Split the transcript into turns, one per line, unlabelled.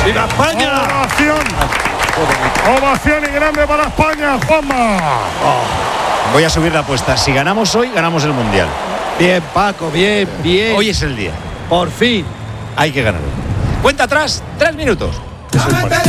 ¡Viva España!
Ovación y grande para España, Juanma.
Voy a subir la apuesta. Si ganamos hoy, ganamos el Mundial.
Bien, Paco, bien.
Hoy es el día.
Por fin.
Hay que ganar. Cuenta atrás, 3 minutos.